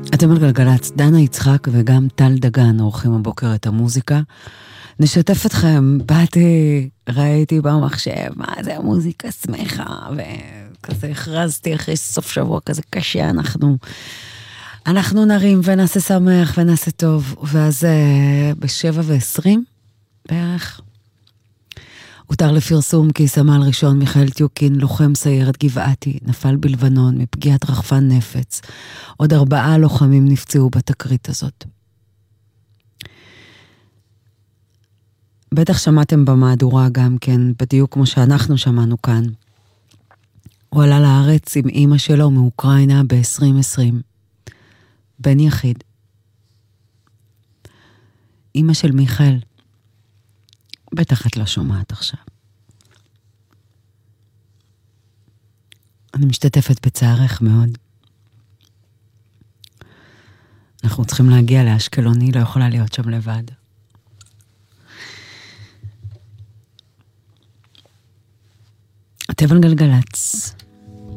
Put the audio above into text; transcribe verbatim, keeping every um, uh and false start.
אתם על גלגלצ, דנה יצחק וגם טל דגן עורכים הבוקר את המוזיקה. נשתף אתכם, באתי, ראיתי במחשב, מה זה המוזיקה שמחה, וכזה הכרזתי אחרי סוף שבוע כזה קשה, אנחנו, אנחנו נרים ונעשה שמח ונעשה טוב, ואז בשבע ועשרים בערך, הותר לפרסום כי סמל ראשון מיכאל טיוקין, לוחם סיירת גבעתי, נפל בלבנון מפגיעת רחפן נפץ. עוד ארבעה לוחמים נפצעו בתקרית הזאת. בטח שמעתם במהדורה גם כן, בדיוק כמו שאנחנו שמענו כאן. הוא עלה לארץ עם אמא שלו מאוקראינה ב-עשרים עשרים. בן יחיד. אמא של מיכאל. בטח את לא שומעת עכשיו. אני משתתפת בצערך מאוד. אנחנו צריכים להגיע לאשקלון, היא לא יכולה להיות שם לבד. אתם על גלגלצ.